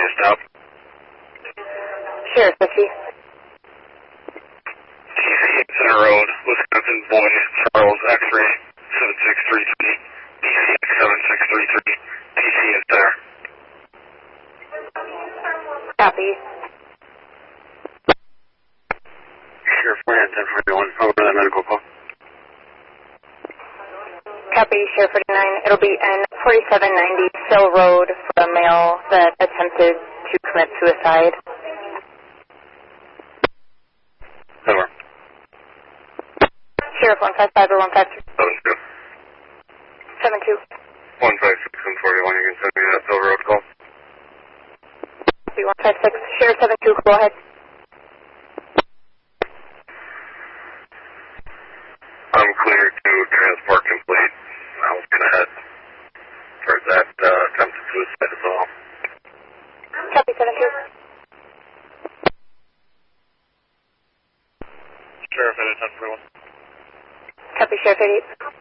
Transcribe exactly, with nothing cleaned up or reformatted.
you stop? Sheriff fifty. T C Center Road, Wisconsin, Boy, Charles, X-ray, seven six three three, D C X seven six three three, T C is there. Copy. Sheriff Land, ten forty-one, over that medical call. Copy, Sheriff forty-nine. It'll be N forty-seven ninety Sill Road for a male that attempted to commit suicide. Over. Sheriff one five five or one five two. seven two. seven two. one five six and forty-one, you can send me that Silver Road call. Copy, one five six. Sheriff seven two, go ahead. I'm clear to transport complete. I was going to head for that uh, attempted suicide as well. Copy, seven two. Sheriff at ten forty-one. Copy, Sheriff eighty-eight.